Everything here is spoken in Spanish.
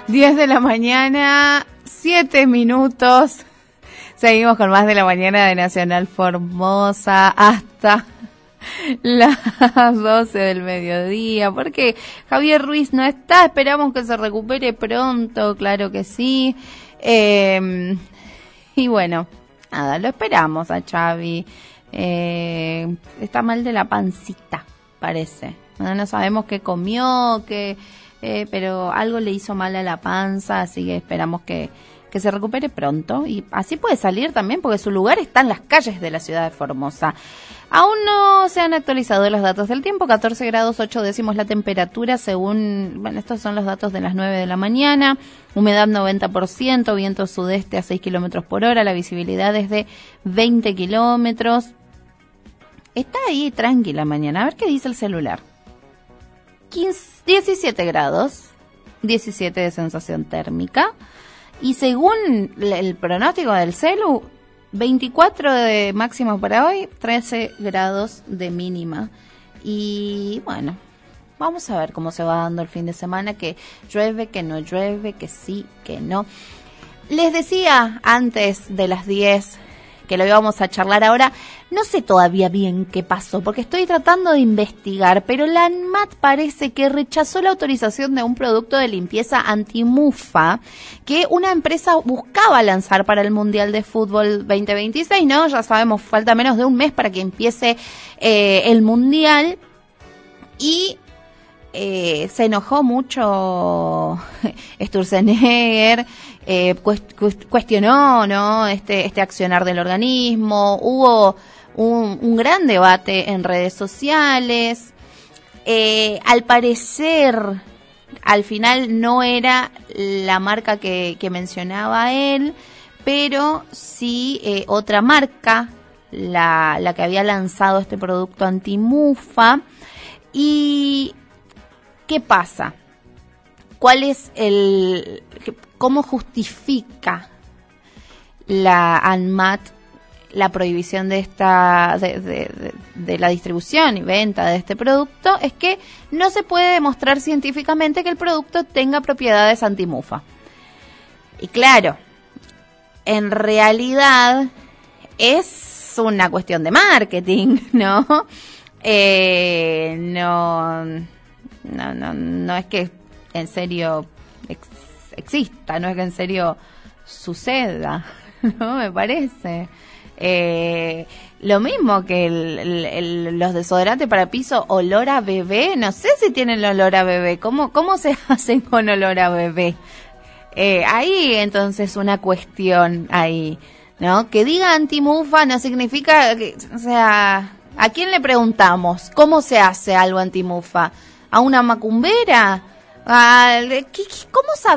10 de la mañana, 7 minutos. Seguimos con más de la mañana de Nacional Formosa hasta las 12 del mediodía, porque Javier Ruiz no está, esperamos que se recupere pronto, claro que sí. Y bueno, nada, lo esperamos a Xavi. Está mal de la pancita, parece. No sabemos qué comió, pero algo le hizo mal a la panza, así que esperamos que se recupere pronto y así puede salir también, porque su lugar está en las calles de la ciudad de Formosa. Aún no se han actualizado los datos del tiempo, 14 grados 8 décimos la temperatura según, bueno, estos son los datos de las 9 de la mañana, humedad 90%, viento sudeste a 6 kilómetros por hora, la visibilidad es de 20 kilómetros. Está ahí tranquila mañana, a ver qué dice el celular. 17 grados, 17 de sensación térmica. Y según el pronóstico del celu, 24 de máxima para hoy, 13 grados de mínima. Y bueno, vamos a ver cómo se va dando el fin de semana, que llueve, que no llueve, que sí, que no. Les decía antes de las 10 que lo íbamos a charlar ahora, no sé todavía bien qué pasó, porque estoy tratando de investigar, pero la ANMAT parece que rechazó la autorización de un producto de limpieza antimufa que una empresa buscaba lanzar para el Mundial de Fútbol 2026, ¿no? Ya sabemos, falta menos de un mes para que empiece el Mundial, y se enojó mucho Sturzenegger, cuestionó, ¿no?, este accionar del organismo. Hubo un gran debate en redes sociales. Al parecer, al final no era la marca que mencionaba él, pero sí otra marca, la que había lanzado este producto antimufa. Y ¿qué pasa? ¿Cuál es cómo justifica la ANMAT la prohibición de de la distribución y venta de este producto? Es que no se puede demostrar científicamente que el producto tenga propiedades antimufa. Y claro, en realidad es una cuestión de marketing, ¿no? No es que en serio exista, no es que en serio suceda, ¿no? Me parece. Lo mismo que los desodorantes para piso olor a bebé, no sé si tienen olor a bebé. ¿Cómo se hacen con olor a bebé? Ahí entonces una cuestión ahí, ¿no? Que diga antimufa no significa que, o sea, ¿a quién le preguntamos cómo se hace algo antimufa? ¿A una macumbera? ¿Cómo sabe?